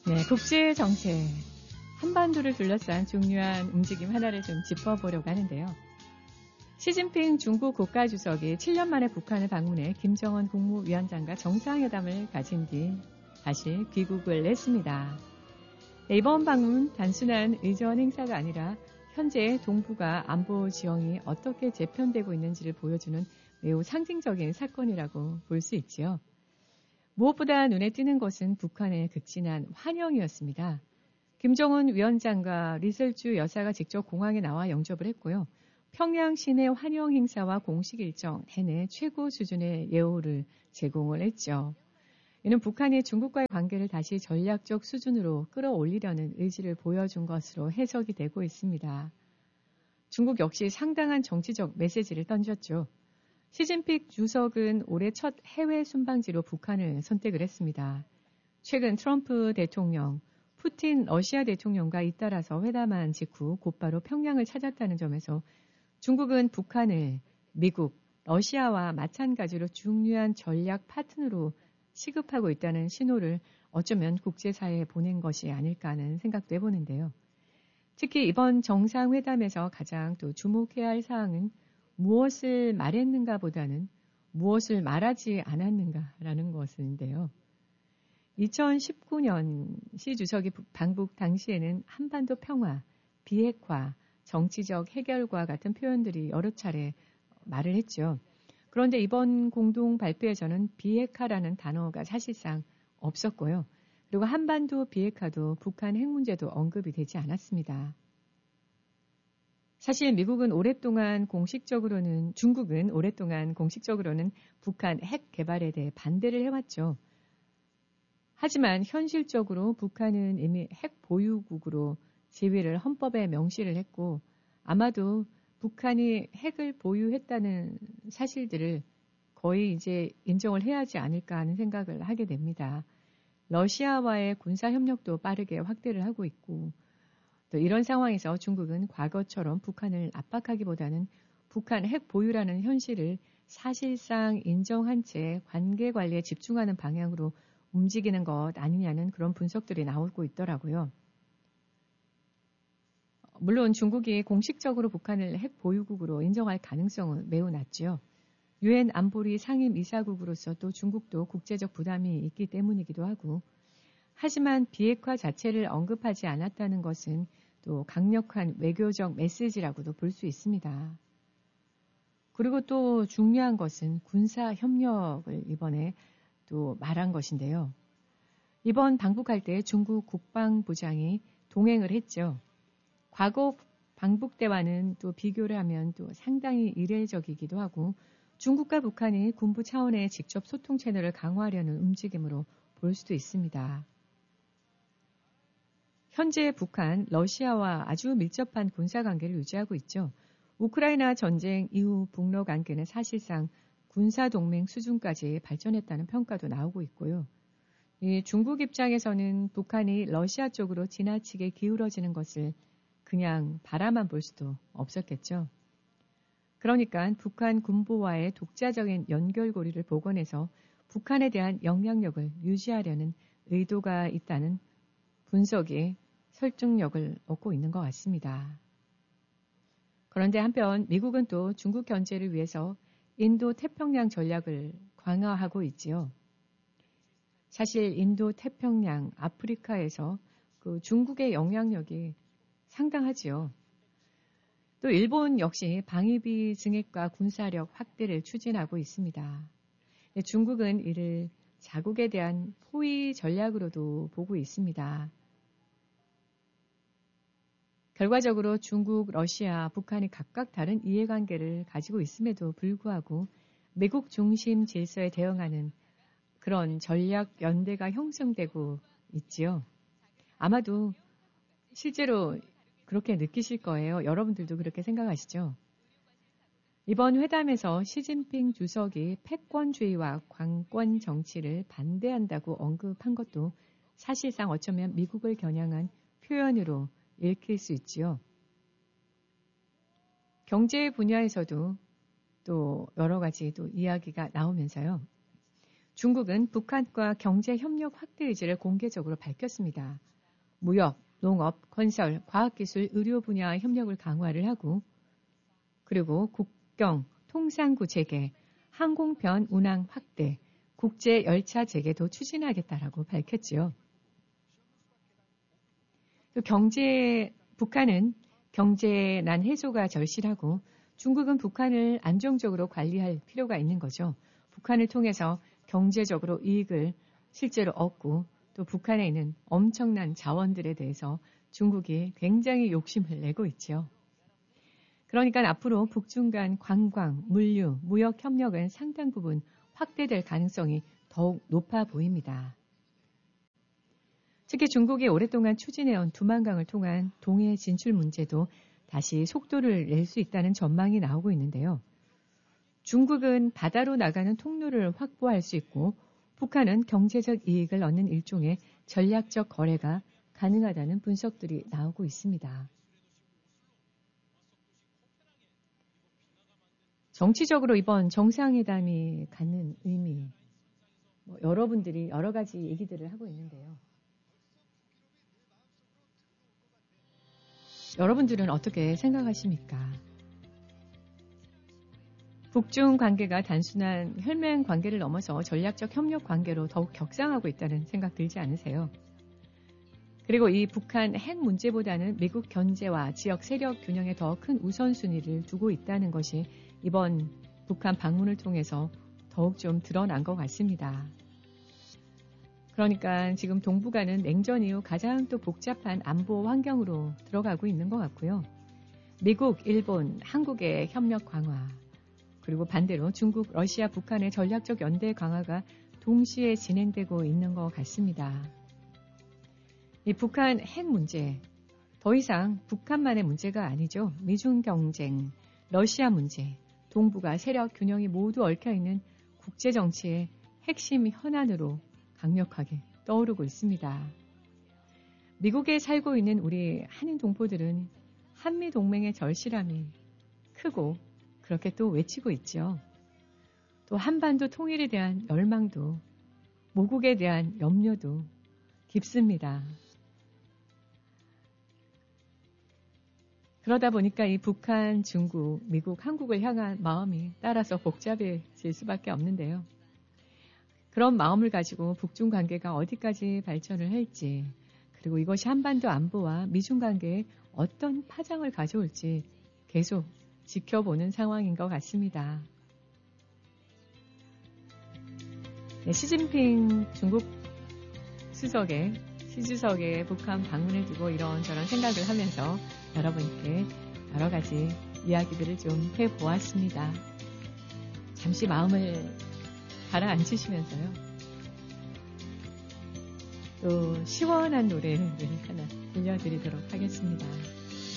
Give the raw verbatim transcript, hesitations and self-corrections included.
네, 국제 정세. 한반도를 둘러싼 중요한 움직임 하나를 좀 짚어보려고 하는데요. 시진핑 중국 국가주석이 칠 년 만에 북한을 방문해 김정은 국무위원장과 정상회담을 가진 뒤 다시 귀국을 했습니다. 네, 이번 방문 단순한 의전 행사가 아니라 현재 동북아 안보 지형이 어떻게 재편되고 있는지를 보여주는 매우 상징적인 사건이라고 볼 수 있지요. 무엇보다 눈에 띄는 것은 북한의 극진한 환영이었습니다. 김정은 위원장과 리셀주 여사가 직접 공항에 나와 영접을 했고요. 평양 시내 환영 행사와 공식 일정 내내 최고 수준의 예우를 제공을 했죠. 이는 북한이 중국과의 관계를 다시 전략적 수준으로 끌어올리려는 의지를 보여준 것으로 해석이 되고 있습니다. 중국 역시 상당한 정치적 메시지를 던졌죠. 시진핑 주석은 올해 첫 해외 순방지로 북한을 선택을 했습니다. 최근 트럼프 대통령, 푸틴 러시아 대통령과 잇따라서 회담한 직후 곧바로 평양을 찾았다는 점에서 중국은 북한을 미국, 러시아와 마찬가지로 중요한 전략 파트너로 시급하고 있다는 신호를 어쩌면 국제사회에 보낸 것이 아닐까 하는 생각도 해보는데요. 특히 이번 정상회담에서 가장 또 주목해야 할 사항은 무엇을 말했는가 보다는 무엇을 말하지 않았는가라는 것인데요. 이천십구 년 시 주석이 방북 당시에는 한반도 평화, 비핵화, 정치적 해결과 같은 표현들이 여러 차례 말을 했죠. 그런데 이번 공동 발표에서는 비핵화라는 단어가 사실상 없었고요. 그리고 한반도 비핵화도 북한 핵 문제도 언급이 되지 않았습니다. 사실 미국은 오랫동안 공식적으로는, 중국은 오랫동안 공식적으로는 북한 핵 개발에 대해 반대를 해왔죠. 하지만 현실적으로 북한은 이미 핵 보유국으로 지위를 헌법에 명시를 했고 아마도 북한이 핵을 보유했다는 사실들을 거의 이제 인정을 해야 하지 않을까 하는 생각을 하게 됩니다. 러시아와의 군사 협력도 빠르게 확대를 하고 있고 또 이런 상황에서 중국은 과거처럼 북한을 압박하기보다는 북한 핵 보유라는 현실을 사실상 인정한 채 관계 관리에 집중하는 방향으로 움직이는 것 아니냐는 그런 분석들이 나오고 있더라고요. 물론 중국이 공식적으로 북한을 핵 보유국으로 인정할 가능성은 매우 낮지요. 유엔 안보리 상임이사국으로서 또 중국도 국제적 부담이 있기 때문이기도 하고 하지만 비핵화 자체를 언급하지 않았다는 것은 또 강력한 외교적 메시지라고도 볼 수 있습니다. 그리고 또 중요한 것은 군사 협력을 이번에 또 말한 것인데요. 이번 방북할 때 중국 국방부장이 동행을 했죠. 과거 방북 때와는 또 비교를 하면 또 상당히 이례적이기도 하고 중국과 북한이 군부 차원의 직접 소통 채널을 강화하려는 움직임으로 볼 수도 있습니다. 현재 북한, 러시아와 아주 밀접한 군사관계를 유지하고 있죠. 우크라이나 전쟁 이후 북러 관계는 사실상 군사동맹 수준까지 발전했다는 평가도 나오고 있고요. 이 중국 입장에서는 북한이 러시아 쪽으로 지나치게 기울어지는 것을 그냥 바라만 볼 수도 없었겠죠. 그러니까 북한 군부와의 독자적인 연결고리를 복원해서 북한에 대한 영향력을 유지하려는 의도가 있다는 분석이 설득력을 얻고 있는 것 같습니다. 그런데 한편 미국은 또 중국 견제를 위해서 인도 태평양 전략을 강화하고 있지요. 사실 인도 태평양, 아프리카에서 그 중국의 영향력이 상당하지요. 또 일본 역시 방위비 증액과 군사력 확대를 추진하고 있습니다. 중국은 이를 자국에 대한 포위 전략으로도 보고 있습니다. 결과적으로 중국, 러시아, 북한이 각각 다른 이해관계를 가지고 있음에도 불구하고 미국 중심 질서에 대응하는 그런 전략 연대가 형성되고 있지요. 아마도 실제로 그렇게 느끼실 거예요. 여러분들도 그렇게 생각하시죠? 이번 회담에서 시진핑 주석이 패권주의와 관권 정치를 반대한다고 언급한 것도 사실상 어쩌면 미국을 겨냥한 표현으로 읽힐 수 있지요. 경제 분야에서도 또 여러 가지 또 이야기가 나오면서요. 중국은 북한과 경제 협력 확대 의지를 공개적으로 밝혔습니다. 무역, 농업, 건설, 과학기술, 의료 분야 협력을 강화를 하고 그리고 국경, 통상구 재개, 항공편 운항 확대, 국제 열차 재개도 추진하겠다라고 밝혔지요. 또 경제, 북한은 경제난 해소가 절실하고 중국은 북한을 안정적으로 관리할 필요가 있는 거죠. 북한을 통해서 경제적으로 이익을 실제로 얻고 또 북한에 있는 엄청난 자원들에 대해서 중국이 굉장히 욕심을 내고 있죠. 그러니까 앞으로 북중 간 관광, 물류, 무역 협력은 상당 부분 확대될 가능성이 더욱 높아 보입니다. 특히 중국이 오랫동안 추진해온 두만강을 통한 동해 진출 문제도 다시 속도를 낼 수 있다는 전망이 나오고 있는데요. 중국은 바다로 나가는 통로를 확보할 수 있고 북한은 경제적 이익을 얻는 일종의 전략적 거래가 가능하다는 분석들이 나오고 있습니다. 정치적으로 이번 정상회담이 갖는 의미, 뭐 여러분들이 여러 가지 얘기들을 하고 있는데요. 여러분들은 어떻게 생각하십니까? 북중 관계가 단순한 혈맹 관계를 넘어서 전략적 협력 관계로 더욱 격상하고 있다는 생각 들지 않으세요? 그리고 이 북한 핵 문제보다는 미국 견제와 지역 세력 균형에 더 큰 우선순위를 두고 있다는 것이 이번 북한 방문을 통해서 더욱 좀 드러난 것 같습니다. 그러니까 지금 동북아는 냉전 이후 가장 또 복잡한 안보 환경으로 들어가고 있는 것 같고요. 미국, 일본, 한국의 협력 강화, 그리고 반대로 중국, 러시아, 북한의 전략적 연대 강화가 동시에 진행되고 있는 것 같습니다. 이 북한 핵 문제, 더 이상 북한만의 문제가 아니죠. 미중 경쟁, 러시아 문제, 동북아 세력 균형이 모두 얽혀있는 국제정치의 핵심 현안으로 강력하게 떠오르고 있습니다. 미국에 살고 있는 우리 한인 동포들은 한미동맹의 절실함이 크고 그렇게 또 외치고 있죠. 또 한반도 통일에 대한 열망도 모국에 대한 염려도 깊습니다. 그러다 보니까 이 북한, 중국, 미국, 한국을 향한 마음이 따라서 복잡해질 수밖에 없는데요. 그런 마음을 가지고 북중 관계가 어디까지 발전을 할지, 그리고 이것이 한반도 안보와 미중 관계에 어떤 파장을 가져올지 계속 지켜보는 상황인 것 같습니다. 네, 시진핑 중국 수석의, 시주석의 북한 방문을 두고 이런저런 생각을 하면서 여러분께 여러 가지 이야기들을 좀 해보았습니다. 잠시 마음을 가라앉히시면서요. 또 시원한 노래를 하나 들려드리도록 하겠습니다.